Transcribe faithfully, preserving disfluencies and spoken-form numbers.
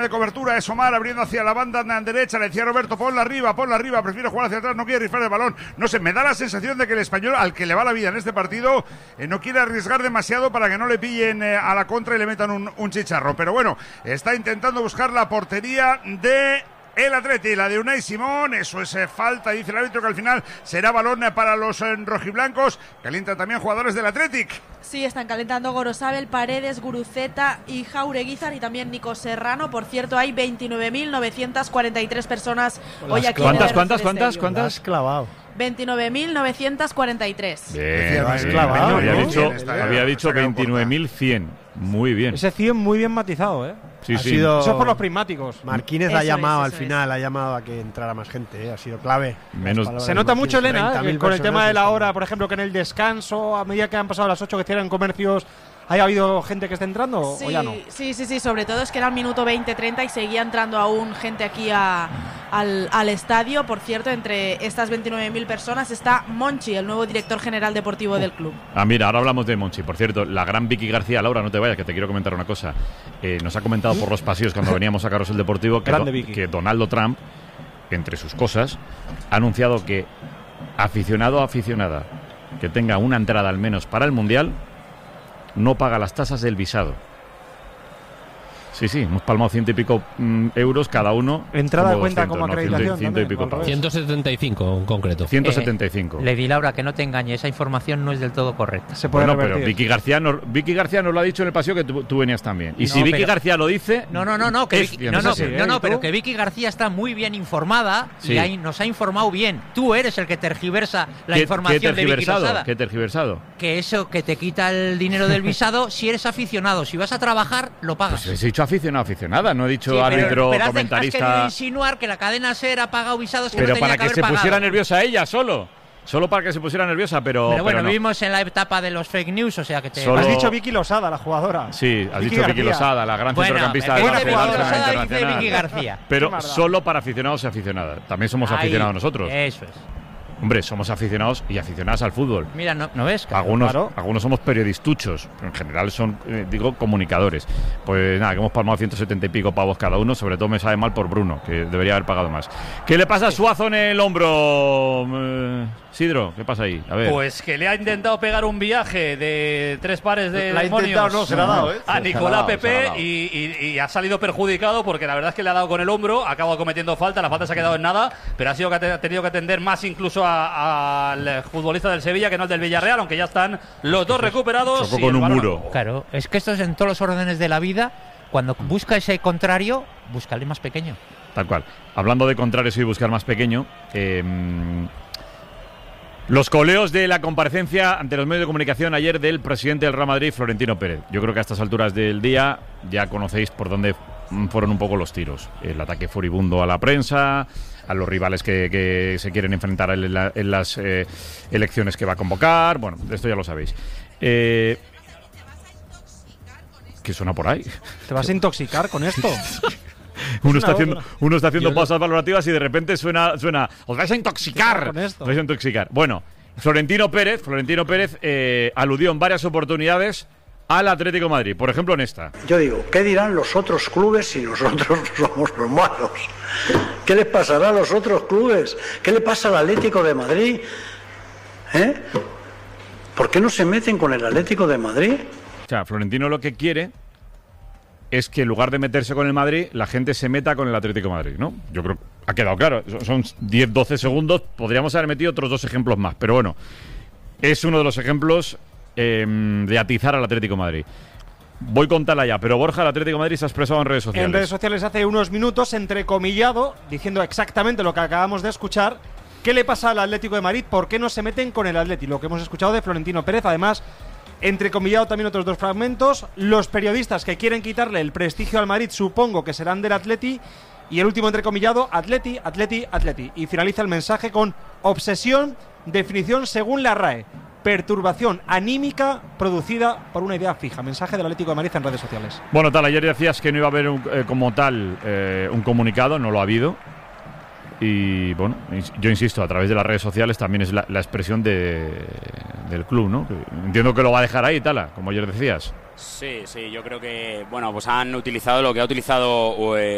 De cobertura es Omar abriendo hacia la banda derecha, le decía Roberto, ponla arriba, ponla arriba, prefiero jugar hacia atrás, no quiere rifar el balón, no sé, me da la sensación de que el Español, al que le va la vida en este partido, eh, no quiere arriesgar demasiado para que no le pillen eh, a la contra y le metan un, un chicharro, pero bueno, está intentando buscar la portería de el Atleti, la de Unai Simón, eso es eh, falta, dice el árbitro, que al final será balón eh, para los eh, rojiblancos. Calientan también jugadores del Athletic. Sí, están calentando Gorosabel, Paredes, Guruceta y Jaureguizar y también Nico Serrano. Por cierto, hay veintinueve mil novecientas cuarenta y tres personas hoy aquí. ¿Cuántas, en el cuántas, cuántas, Stadium. cuántas? Has clavado. veintinueve mil novecientos cuarenta y tres. Bien, Has bien, clavado, había ¿no? dicho, Bien, está, había eh, dicho sacado veintinueve mil cien. Muy bien. Ese cien muy bien matizado, ¿eh? Sí, ha sí. sido... Eso es por los prismáticos. Marquínez Eso ha llamado es, al eso final, ha llamado a que entrara más gente, ¿eh? Ha sido clave. Menos- Se nota mucho, Elena, eh, con el tema de la hora, por por ejemplo, que en el descanso, a medida que han pasado las ocho que cierran comercios, ¿haya habido gente que esté entrando Sí, o ya no? sí, sí, sí, sobre todo es que era el minuto veinte treinta y seguía entrando aún gente aquí a, al, al estadio. Por cierto, entre estas veintinueve mil personas está Monchi, el nuevo director general deportivo del club. Ah, mira, ahora hablamos de Monchi. Por cierto, la gran Vicky García, Laura, no te vayas, que te quiero comentar una cosa. Eh, nos ha comentado por los pasillos cuando veníamos a Carrusel Deportivo que, Grande do- Vicky. que Donaldo Trump, entre sus cosas, ha anunciado que aficionado o aficionada que tenga una entrada al menos para el Mundial no paga las tasas del visado. Sí, sí, hemos palmado ciento y pico mm, euros cada uno. Entrada Como cuenta doscientos, como no, acreditación ciento, ciento y también, pico al pavos. revés. ciento setenta y cinco en concreto. ciento setenta y cinco. Eh, Lady Laura, que no te engañe, esa información no es del todo correcta. Se puede Bueno, pero revertir. Vicky García, nos, Vicky García nos lo ha dicho en el paseo que tú, tú venías también. Y No, si Vicky pero- García lo dice, No, no, no, no, que es Vicky, bien, no, es no, así, no, ¿eh? no, ¿Y pero tú? que Vicky García está muy bien informada Sí. y ahí nos ha informado bien. Tú eres el que tergiversa la ¿qué, información qué de Vicky tergiversado? Losada. ¿Qué tergiversado? Que eso que te quita el dinero del visado, si eres aficionado, si vas a trabajar, lo pagas. Pues he dicho aficionado, aficionada, no he dicho Sí, pero- árbitro, pero has- has comentarista. querido insinuar que la cadena SER ha pagado visados que Pero no tenía para que que haber se pagado. pusiera nerviosa ella solo. Solo para que se pusiera nerviosa, pero. Pero bueno, pero no. vivimos en la etapa de los fake news, o sea que te... Solo- Has dicho Vicky Losada, la jugadora. Sí, has Vicky dicho Vicky García. Losada, la gran Bueno, centrocampista pero de la Vicky Federación Losada dice Internacional. Vicky García. Pero Qué maldad. solo para aficionados y aficionadas. También somos Ahí, aficionados nosotros. Eso es. Hombre, somos aficionados y aficionadas al fútbol. Mira, ¿no, no ves? Algunos, Claro. algunos somos periodistuchos, pero en general son, eh, digo, comunicadores. Pues nada, que hemos palmado ciento setenta y pico pavos cada uno, sobre todo me sabe mal por Bruno, que debería haber pagado más. ¿Qué le pasa a Suazo en el hombro, eh, Sidro? ¿Qué pasa ahí? A ver. Pues que le ha intentado pegar un viaje de tres pares de La ha demonios intentado, no, se la ha dado, ¿eh? a Se la ha Nicolás dado, se la ha Pepe dado. y, y- y ha salido perjudicado porque la verdad es que le ha dado con el hombro, ha acabado cometiendo falta, la falta se ha quedado en nada, pero ha sido que ha te- ha tenido que atender más incluso a- al futbolista del Sevilla que no el del Villarreal, aunque ya están los dos recuperados. Chocó y con el un balón- muro. Claro, es que esto es en todos los órdenes de la vida. Cuando busca ese contrario, búscale más pequeño. Tal cual. Hablando de contrarios y buscar más pequeño, eh, los coleos de la comparecencia ante los medios de comunicación ayer del presidente del Real Madrid, Florentino Pérez. Yo creo que a estas alturas del día ya conocéis por dónde mm, fueron un poco los tiros. El ataque furibundo a la prensa, a los rivales que, que se quieren enfrentar en, la- en las eh, elecciones que va a convocar. Bueno, esto ya lo sabéis. Eh, ¿Qué suena por ahí? ¿Te vas a intoxicar con esto? Uno una está haciendo, otra. uno está haciendo Yo- pausas valorativas y de repente suena, suena os vais a intoxicar. con esto? Os vais a intoxicar. Bueno, Florentino Pérez, Florentino Pérez eh, aludió en varias oportunidades al Atlético de Madrid. Por ejemplo, en esta. Yo digo, ¿qué dirán los otros clubes si nosotros somos los malos? ¿Qué les pasará a los otros clubes? ¿Qué le pasa al Atlético de Madrid? ¿Eh? ¿Por qué no se meten con el Atlético de Madrid? O sea, Florentino lo que quiere es que en lugar de meterse con el Madrid, la gente se meta con el Atlético de Madrid, ¿no? Yo creo que ha quedado claro. Son diez doce segundos. Podríamos haber metido otros dos ejemplos más. Pero bueno, es uno de los ejemplos eh, de atizar al Atlético de Madrid. Voy con Talaya, pero Borja, el Atlético de Madrid se ha expresado en redes sociales. En redes sociales hace unos minutos, entrecomillado, diciendo exactamente lo que acabamos de escuchar. ¿Qué le pasa al Atlético de Madrid? ¿Por qué no se meten con el Atleti? Lo que hemos escuchado de Florentino Pérez. Además, entrecomillado también otros dos fragmentos. Los periodistas que quieren quitarle el prestigio al Madrid, supongo que serán del Atleti. Y el último entrecomillado, Atleti, Atleti, Atleti. Y finaliza el mensaje con obsesión, definición según la RAE. Perturbación anímica producida por una idea fija. Mensaje del Atlético de Madrid en redes sociales. Bueno, tal, ayer decías que no iba a haber un, eh, como tal eh, un comunicado, no lo ha habido. Y bueno, ins- yo insisto, a través de las redes sociales también es la, la expresión de, del club, ¿no? Que entiendo que lo va a dejar ahí, Tala, como ayer decías. Sí, sí, yo creo que, bueno, pues han utilizado lo que ha utilizado eh,